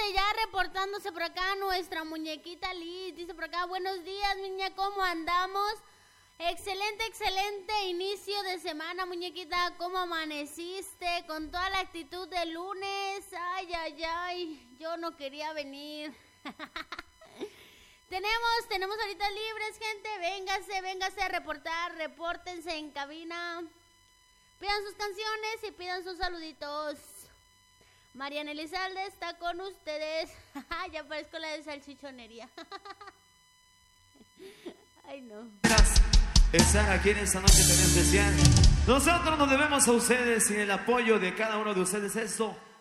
ya reportándose por acá nuestra muñequita Liz. Dice por acá, buenos días, niña, ¿cómo andamos? Excelente, excelente inicio de semana, muñequita. ¿Cómo amaneciste? Con toda la actitud de lunes. Ay, ay, ay, yo no quería venir. Tenemos ahorita libres, gente. Véngase a reportar. Repórtense en cabina. Pidan sus canciones y pidan sus saluditos. Mariana Elizalde está con ustedes. Ya parezco la de salchichonería. Ay, no. Estar aquí en esta noche tan especial. Nosotros nos debemos a ustedes y el apoyo de cada uno de ustedes. Esto